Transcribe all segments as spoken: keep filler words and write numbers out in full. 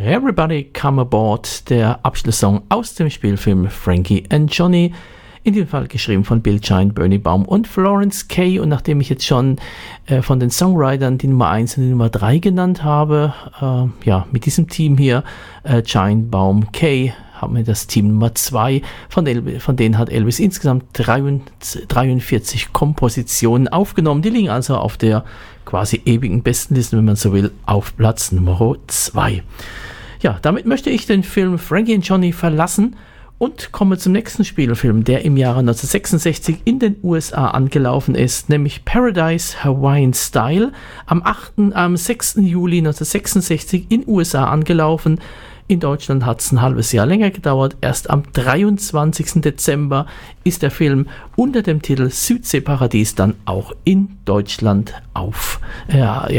Everybody Come Aboard, der Abschlusssong aus dem Spielfilm Frankie and Johnny. In dem Fall geschrieben von Bill Giant, Bernie Baum und Florence Kay. Und nachdem ich jetzt schon äh, von den Songwritern die Nummer eins und die Nummer drei genannt habe, äh, ja, mit diesem Team hier, äh, Giant, Baum, Kay, haben wir das Team Nummer zwei. Von, El- von denen hat Elvis insgesamt dreiundvierzig Kompositionen aufgenommen. Die liegen also auf der quasi ewigen Bestenliste, wenn man so will, auf Platz Nummer zwei. Ja, damit möchte ich den Film Frankie and Johnny verlassen und komme zum nächsten Spielfilm, der im Jahre neunzehnhundertsechsundsechzig in den U S A angelaufen ist, nämlich Paradise Hawaiian Style, am, achten, am sechsten Juli neunzehnhundertsechsundsechzig in den U S A angelaufen. In Deutschland hat es ein halbes Jahr länger gedauert. Erst am dreiundzwanzigsten Dezember ist der Film unter dem Titel Südseeparadies dann auch in Deutschland auf, äh,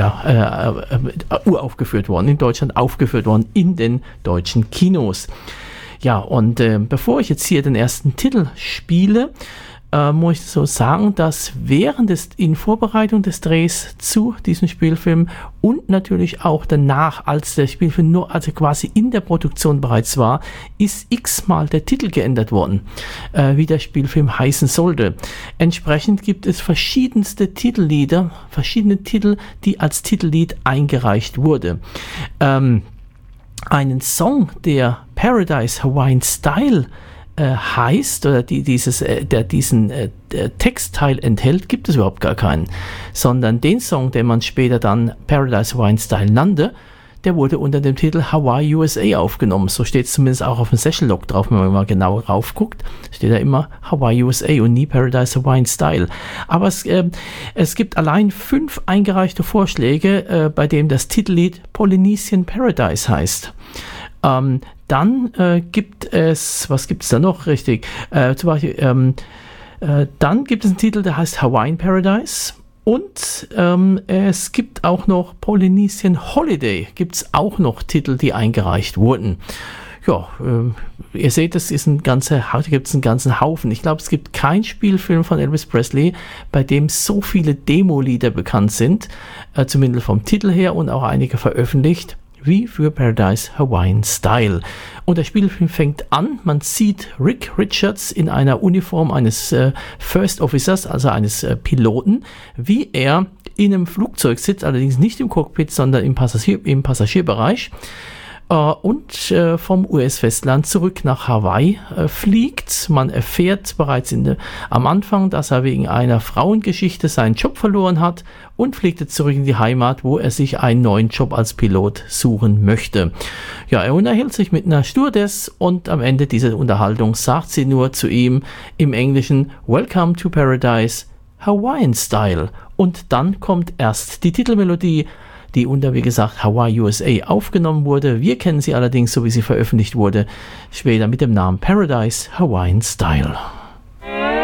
ja, äh, äh, uraufgeführt worden, in Deutschland aufgeführt worden, in den deutschen Kinos. Ja, und äh, bevor ich jetzt hier den ersten Titel spiele, äh, muss ich so sagen, dass während des, in Vorbereitung des Drehs zu diesem Spielfilm und natürlich auch danach, als der Spielfilm nur, also quasi in der Produktion bereits war, ist x-mal der Titel geändert worden, äh, wie der Spielfilm heißen sollte. Entsprechend gibt es verschiedenste Titellieder, verschiedene Titel, die als Titellied eingereicht wurde. Ähm, einen Song, der Paradise Hawaiian Style äh, heißt, oder die, dieses, äh, der diesen äh, der Textteil enthält, gibt es überhaupt gar keinen. Sondern den Song, den man später dann Paradise Hawaiian Style nannte, der wurde unter dem Titel Hawaii U S A aufgenommen. So steht es zumindest auch auf dem Session-Log drauf, wenn man mal genau raufguckt. Steht da immer Hawaii U S A und nie Paradise Hawaiian Style. Aber es, äh, es gibt allein fünf eingereichte Vorschläge, äh, bei dem das Titellied Polynesian Paradise heißt. Ähm, dann äh, gibt es, was gibt es da noch richtig? Äh, zum Beispiel, ähm, äh, dann gibt es einen Titel, der heißt Hawaiian Paradise. Und ähm, es gibt auch noch Polynesian Holiday, gibt es auch noch Titel, die eingereicht wurden. Ja, äh, ihr seht, es ist ein ganzer, heute gibt es einen ganzen Haufen. Ich glaube, es gibt keinen Spielfilm von Elvis Presley, bei dem so viele Demo-Lieder bekannt sind, äh, zumindest vom Titel her und auch einige veröffentlicht, wie für Paradise Hawaiian Style. Und der Spielfilm fängt an, man sieht Rick Richards in einer Uniform eines äh, First Officers, also eines äh, Piloten, wie er in einem Flugzeug sitzt, allerdings nicht im Cockpit, sondern im, Passagier, im Passagierbereich, äh, und äh, vom U S-Festland zurück nach Hawaii äh, fliegt. Man erfährt bereits in de, am Anfang, dass er wegen einer Frauengeschichte seinen Job verloren hat und fliegt jetzt zurück in die Heimat, wo er sich einen neuen Job als Pilot suchen möchte. Ja, er unterhält sich mit einer Stewardess und am Ende dieser Unterhaltung sagt sie nur zu ihm im Englischen Welcome to Paradise Hawaiian Style. Und dann kommt erst die Titelmelodie, die unter, wie gesagt, Hawaii U S A aufgenommen wurde. Wir kennen sie allerdings, so wie sie veröffentlicht wurde, später mit dem Namen Paradise Hawaiian Style.